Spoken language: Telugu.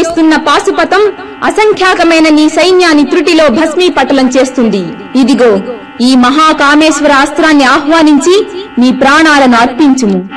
ప్రయోగిస్తున్న పాశుపతం అసంఖ్యాకమైన నీ సైన్యాన్ని త్రుటిలో భస్మీపటలం చేస్తుంది. ఇదిగో ఈ మహాకామేశ్వర అస్త్రాన్ని ఆహ్వానించి నీ ప్రాణాలను అర్పించుము.